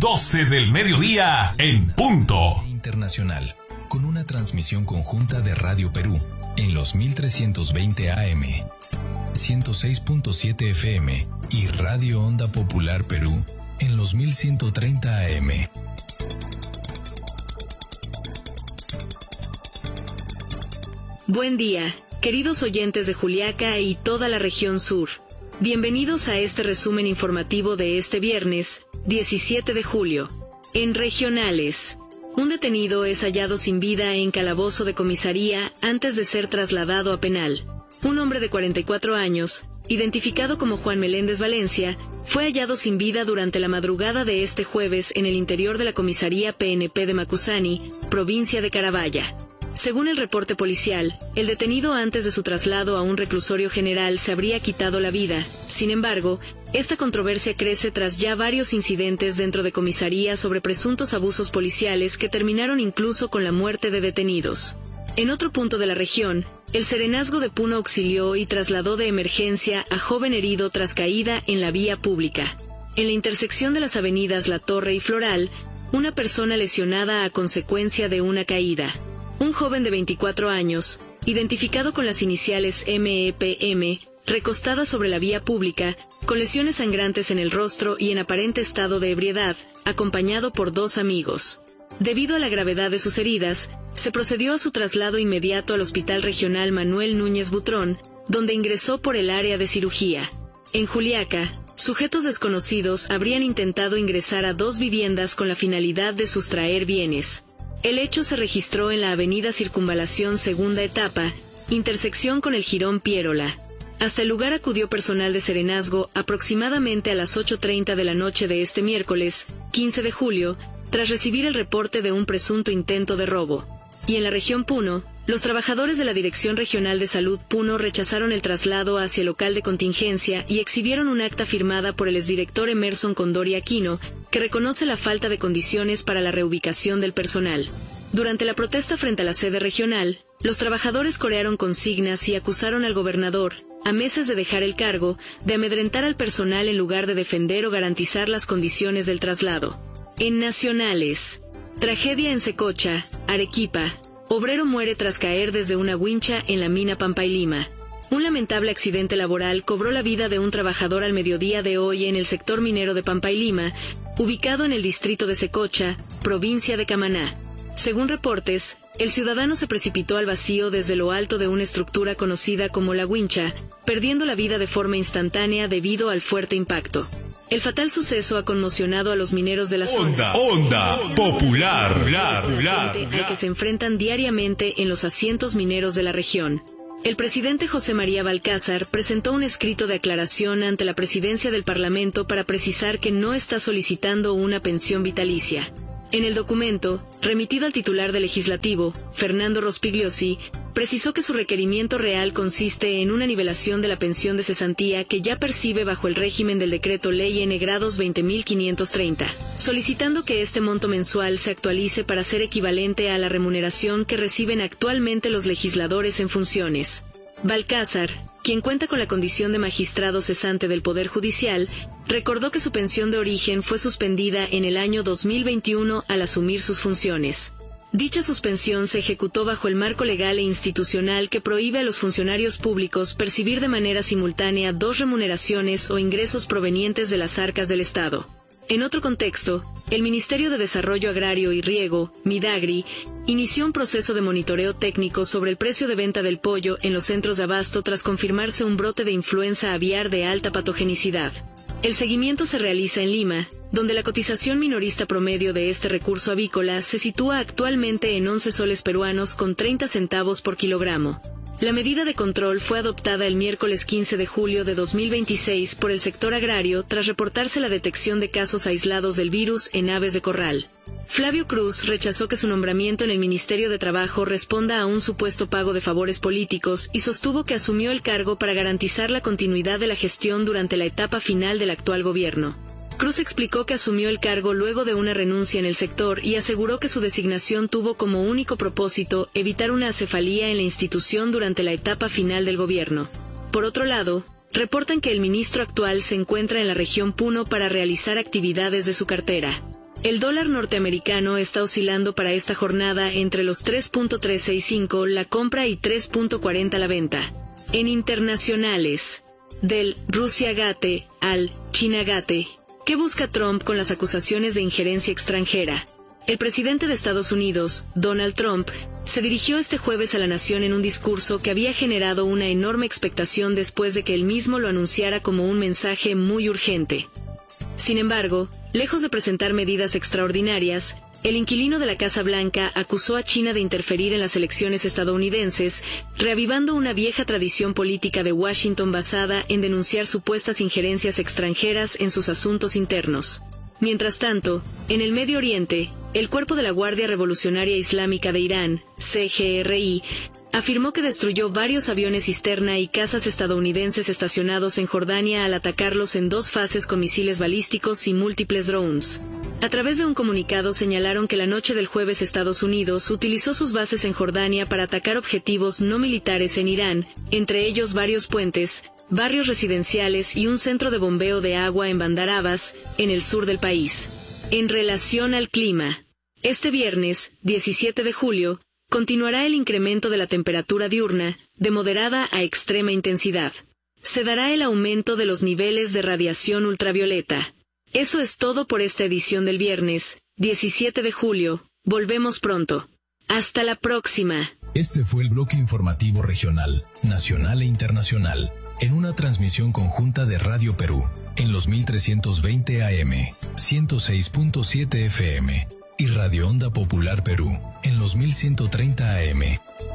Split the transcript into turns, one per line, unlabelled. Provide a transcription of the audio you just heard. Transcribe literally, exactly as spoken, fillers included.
doce del mediodía en punto.
Internacional, con una transmisión conjunta de Radio Perú en los mil trescientos veinte A M, ciento seis punto siete F M y Radio Onda Popular Perú en los mil ciento treinta A M.
Buen día, queridos oyentes de Juliaca y toda la región sur. Bienvenidos a este resumen informativo de este viernes, diecisiete de julio. En regionales, un detenido es hallado sin vida en calabozo de comisaría antes de ser trasladado a penal. Un hombre de cuarenta y cuatro años, identificado como Juan Meléndez Valencia, fue hallado sin vida durante la madrugada de este jueves en el interior de la comisaría P N P de Macusani, provincia de Carabaya. Según el reporte policial, el detenido antes de su traslado a un reclusorio general se habría quitado la vida. Sin embargo, esta controversia crece tras ya varios incidentes dentro de comisaría sobre presuntos abusos policiales que terminaron incluso con la muerte de detenidos. En otro punto de la región, el Serenazgo de Puno auxilió y trasladó de emergencia a joven herido tras caída en la vía pública. En la intersección de las avenidas La Torre y Floral, una persona lesionada a consecuencia de una caída. Un joven de veinticuatro años, identificado con las iniciales M E P M, recostada sobre la vía pública, con lesiones sangrantes en el rostro y en aparente estado de ebriedad, acompañado por dos amigos. Debido a la gravedad de sus heridas, se procedió a su traslado inmediato al Hospital Regional Manuel Núñez Butrón, donde ingresó por el área de cirugía. En Juliaca, sujetos desconocidos habrían intentado ingresar a dos viviendas con la finalidad de sustraer bienes. El hecho se registró en la avenida Circunvalación Segunda Etapa, intersección con el Jirón Piérola. Hasta el lugar acudió personal de Serenazgo aproximadamente a las ocho treinta de la noche de este miércoles, quince de julio, tras recibir el reporte de un presunto intento de robo. Y en la región Puno, los trabajadores de la Dirección Regional de Salud Puno rechazaron el traslado hacia el local de contingencia y exhibieron un acta firmada por el exdirector Emerson Condori Aquino, que reconoce la falta de condiciones para la reubicación del personal. Durante la protesta frente a la sede regional, los trabajadores corearon consignas y acusaron al gobernador, a meses de dejar el cargo, de amedrentar al personal en lugar de defender o garantizar las condiciones del traslado. En nacionales, tragedia en Secocha, Arequipa. Obrero muere tras caer desde una wincha en la mina Pampailima. Un lamentable accidente laboral cobró la vida de un trabajador al mediodía de hoy en el sector minero de Pampailima, ubicado en el distrito de Secocha, provincia de Camaná. Según reportes, el ciudadano se precipitó al vacío desde lo alto de una estructura conocida como la wincha, perdiendo la vida de forma instantánea debido al fuerte impacto. El fatal suceso ha conmocionado a los mineros de la zona.
Onda, onda popular, popular, popular,
al que se enfrentan diariamente en los asientos mineros de la región. El presidente José María Balcázar presentó un escrito de aclaración ante la presidencia del Parlamento para precisar que no está solicitando una pensión vitalicia. En el documento, remitido al titular del Legislativo, Fernando Rospigliosi, precisó que su requerimiento real consiste en una nivelación de la pensión de cesantía que ya percibe bajo el régimen del Decreto Ley N grados veinte mil quinientos treinta, solicitando que este monto mensual se actualice para ser equivalente a la remuneración que reciben actualmente los legisladores en funciones. Balcázar, quien cuenta con la condición de magistrado cesante del Poder Judicial, recordó que su pensión de origen fue suspendida en el año dos mil veintiuno al asumir sus funciones. Dicha suspensión se ejecutó bajo el marco legal e institucional que prohíbe a los funcionarios públicos percibir de manera simultánea dos remuneraciones o ingresos provenientes de las arcas del Estado. En otro contexto, el Ministerio de Desarrollo Agrario y Riego, Midagri, inició un proceso de monitoreo técnico sobre el precio de venta del pollo en los centros de abasto tras confirmarse un brote de influenza aviar de alta patogenicidad. El seguimiento se realiza en Lima, donde la cotización minorista promedio de este recurso avícola se sitúa actualmente en once soles peruanos con treinta centavos por kilogramo. La medida de control fue adoptada el miércoles quince de julio de dos mil veintiséis por el sector agrario tras reportarse la detección de casos aislados del virus en aves de corral. Flavio Cruz rechazó que su nombramiento en el Ministerio de Trabajo responda a un supuesto pago de favores políticos y sostuvo que asumió el cargo para garantizar la continuidad de la gestión durante la etapa final del actual gobierno. Cruz explicó que asumió el cargo luego de una renuncia en el sector y aseguró que su designación tuvo como único propósito evitar una acefalía en la institución durante la etapa final del gobierno. Por otro lado, reportan que el ministro actual se encuentra en la región Puno para realizar actividades de su cartera. El dólar norteamericano está oscilando para esta jornada entre los tres punto trescientos sesenta y cinco la compra y tres punto cuarenta la venta. En internacionales, del Rusia Gate al China Gate, ¿qué busca Trump con las acusaciones de injerencia extranjera? El presidente de Estados Unidos, Donald Trump, se dirigió este jueves a la nación en un discurso que había generado una enorme expectación después de que él mismo lo anunciara como un mensaje muy urgente. Sin embargo, lejos de presentar medidas extraordinarias, el inquilino de la Casa Blanca acusó a China de interferir en las elecciones estadounidenses, reavivando una vieja tradición política de Washington basada en denunciar supuestas injerencias extranjeras en sus asuntos internos. Mientras tanto, en el Medio Oriente, el Cuerpo de la Guardia Revolucionaria Islámica de Irán, C G R I, afirmó que destruyó varios aviones cisterna y cazas estadounidenses estacionados en Jordania al atacarlos en dos fases con misiles balísticos y múltiples drones. A través de un comunicado señalaron que la noche del jueves Estados Unidos utilizó sus bases en Jordania para atacar objetivos no militares en Irán, entre ellos varios puentes, barrios residenciales y un centro de bombeo de agua en Bandar Abbas, en el sur del país. En relación al clima, este viernes, diecisiete de julio, continuará el incremento de la temperatura diurna, de moderada a extrema intensidad. Se dará el aumento de los niveles de radiación ultravioleta. Eso es todo por esta edición del viernes, diecisiete de julio. Volvemos pronto. Hasta la próxima.
Este fue el bloque informativo regional, nacional e internacional, en una transmisión conjunta de Radio Perú, en los mil trescientos veinte A M, ciento seis punto siete F M, y Radio Onda Popular Perú, en los mil ciento treinta A M,